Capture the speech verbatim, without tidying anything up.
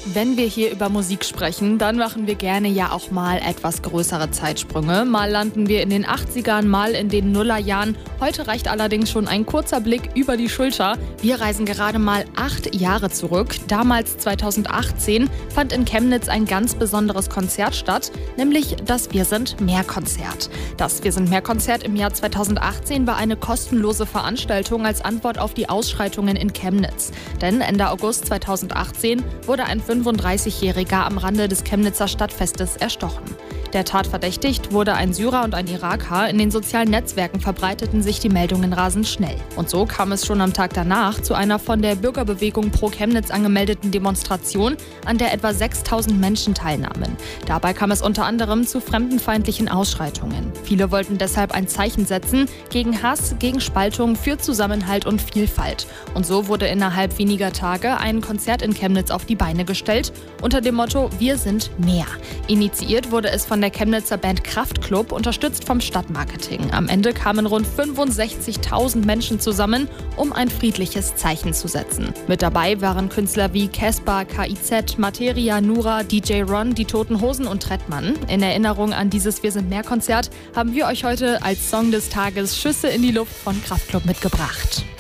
Wenn wir hier über Musik sprechen, dann machen wir gerne ja auch mal etwas größere Zeitsprünge. Mal landen wir in den achtzigern, mal in den Nullerjahren. Heute reicht allerdings schon ein kurzer Blick über die Schulter. Wir reisen gerade mal acht Jahre zurück. Damals zweitausendachtzehn fand in Chemnitz ein ganz besonderes Konzert statt, nämlich das Wir sind mehr Konzert. Das Wir sind mehr Konzert im Jahr zweitausendachtzehn war eine kostenlose Veranstaltung als Antwort auf die Ausschreitungen in Chemnitz. Denn Ende August zweitausendachtzehn wurde ein fünfunddreißigjähriger am Rande des Chemnitzer Stadtfestes erstochen. Der Tatverdächtigt wurde ein Syrer und ein Iraker. In den sozialen Netzwerken verbreiteten sich die Meldungen rasend schnell. Und so kam es schon am Tag danach zu einer von der Bürgerbewegung Pro Chemnitz angemeldeten Demonstration, an der etwa sechstausend Menschen teilnahmen. Dabei kam es unter anderem zu fremdenfeindlichen Ausschreitungen. Viele wollten deshalb ein Zeichen setzen gegen Hass, gegen Spaltung, für Zusammenhalt und Vielfalt. Und so wurde innerhalb weniger Tage ein Konzert in Chemnitz auf die Beine gestellt, unter dem Motto Wir sind mehr. Initiiert wurde es von der Chemnitzer Band Kraftklub, unterstützt vom Stadtmarketing. Am Ende kamen rund fünfundsechzigtausend Menschen zusammen, um ein friedliches Zeichen zu setzen. Mit dabei waren Künstler wie Casper, K I Z, Materia, Nura, D J Ron, Die Toten Hosen und Trettmann. In Erinnerung an dieses Wir sind mehr Konzert haben wir euch heute als Song des Tages Schüsse in die Luft von Kraftklub mitgebracht.